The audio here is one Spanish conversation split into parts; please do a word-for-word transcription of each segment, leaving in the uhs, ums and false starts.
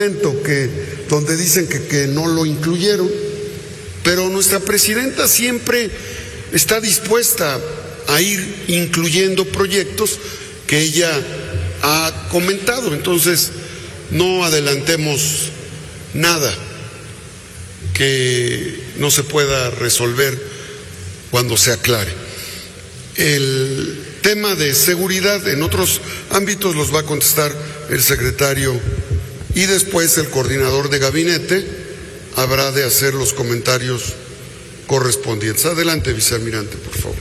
que, donde dicen que, que no lo incluyeron, pero nuestra presidenta siempre está dispuesta a ir incluyendo proyectos que ella ha comentado. Entonces, no adelantemos nada que no se pueda resolver cuando se aclare. El tema de seguridad en otros ámbitos los va a contestar el secretario y después el coordinador de gabinete habrá de hacer los comentarios correspondientes. Adelante, vicealmirante, por favor.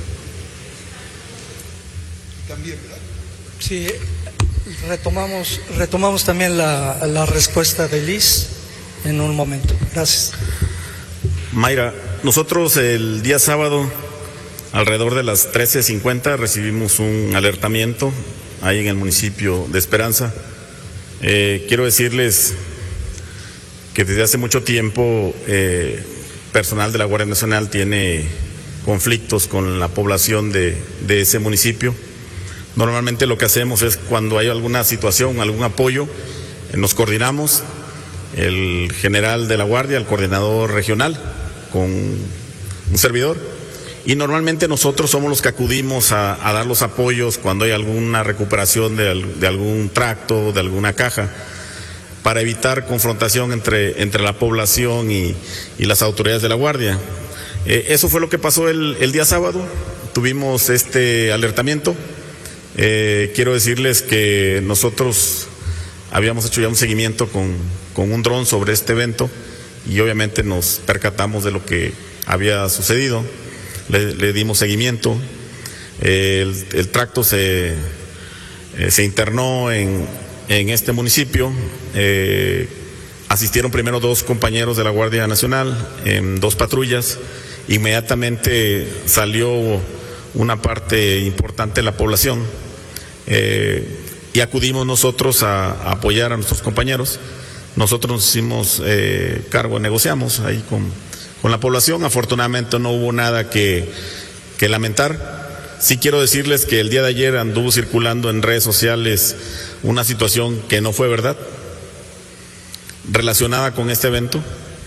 También, ¿verdad? Sí, retomamos, retomamos también la, la respuesta de Liz en un momento. Gracias. Mayra, nosotros el día sábado, alrededor de las trece cincuenta, recibimos un alertamiento ahí en el municipio de Esperanza. Eh, quiero decirles que desde hace mucho tiempo eh, personal de la Guardia Nacional tiene conflictos con la población de, de ese municipio. Normalmente lo que hacemos es cuando hay alguna situación, algún apoyo, eh, nos coordinamos, el general de la Guardia, el coordinador regional, con un servidor, y normalmente nosotros somos los que acudimos a, a dar los apoyos cuando hay alguna recuperación de, de algún tracto, de alguna caja, para evitar confrontación entre, entre la población y, y las autoridades de la Guardia. Eh, eso fue lo que pasó el, el día sábado, tuvimos este alertamiento. Eh, quiero decirles que nosotros habíamos hecho ya un seguimiento con, con un dron sobre este evento y obviamente nos percatamos de lo que había sucedido. Le, le dimos seguimiento, eh, el, el tracto se, eh, se internó en, en este municipio, eh, asistieron primero dos compañeros de la Guardia Nacional en dos patrullas, inmediatamente salió una parte importante de la población eh, y acudimos nosotros a, a apoyar a nuestros compañeros. Nosotros nos hicimos eh, cargo, negociamos ahí con Con la población. Afortunadamente no hubo nada que, que lamentar. Sí quiero decirles que el día de ayer anduvo circulando en redes sociales una situación que no fue verdad, relacionada con este evento.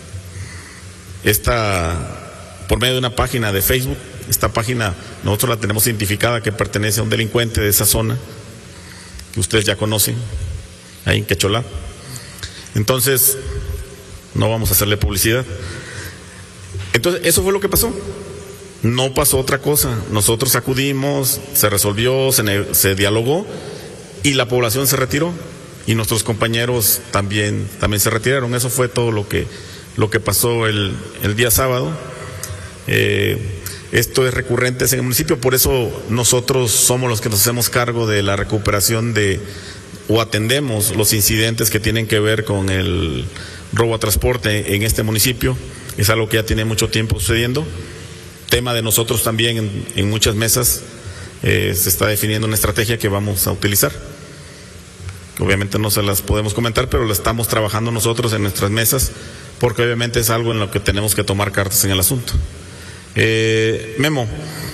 Esta, por medio de una página de Facebook, esta página nosotros la tenemos identificada que pertenece a un delincuente de esa zona, que ustedes ya conocen, ahí en Quecholá. Entonces, no vamos a hacerle publicidad. Entonces, eso fue lo que pasó. No pasó otra cosa. Nosotros acudimos, se resolvió, se, se dialogó y la población se retiró y nuestros compañeros también, también se retiraron. Eso fue todo lo que, lo que pasó el, el día sábado. Eh, esto es recurrente en el municipio, por eso nosotros somos los que nos hacemos cargo de la recuperación de o atendemos los incidentes que tienen que ver con el robo a transporte en este municipio. Es algo que ya tiene mucho tiempo sucediendo. Tema de nosotros también en, en muchas mesas eh, se está definiendo una estrategia que vamos a utilizar. Obviamente no se las podemos comentar, pero la estamos trabajando nosotros en nuestras mesas, porque obviamente es algo en lo que tenemos que tomar cartas en el asunto. Eh, Memo,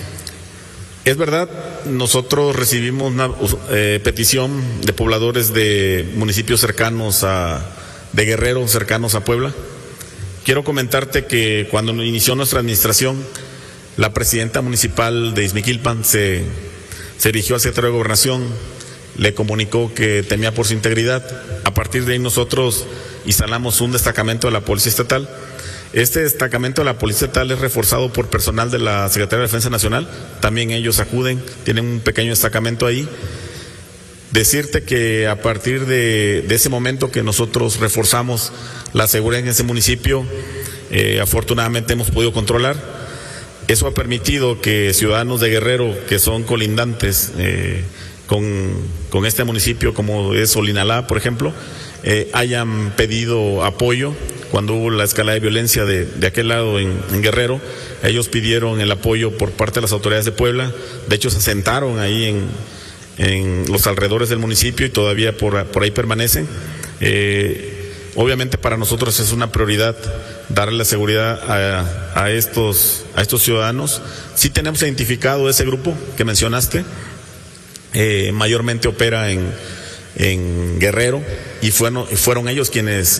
es verdad, nosotros recibimos una eh, petición de pobladores de municipios cercanos a, de Guerrero, cercanos a Puebla. Quiero comentarte que cuando inició nuestra administración, la presidenta municipal de Izmiquilpan se, se dirigió al secretario de Gobernación, le comunicó que temía por su integridad. A partir de ahí nosotros instalamos un destacamento de la Policía Estatal. Este destacamento de la Policía Estatal es reforzado por personal de la Secretaría de Defensa Nacional, también ellos acuden, tienen un pequeño destacamento ahí. Decirte que a partir de, de ese momento que nosotros reforzamos la seguridad en ese municipio, eh, afortunadamente hemos podido controlar. Eso ha permitido que ciudadanos de Guerrero que son colindantes eh, con, con este municipio, como es Olinalá, por ejemplo, eh, hayan pedido apoyo. Cuando hubo la escalada de violencia de, de aquel lado en, en Guerrero, ellos pidieron el apoyo por parte de las autoridades de Puebla. De hecho, se asentaron ahí en en los alrededores del municipio y todavía por, por ahí permanecen. Eh, obviamente para nosotros es una prioridad darle la seguridad a, a, estos, a estos ciudadanos. Sí tenemos identificado ese grupo que mencionaste, eh, mayormente opera en, en Guerrero, y fueron, fueron ellos quienes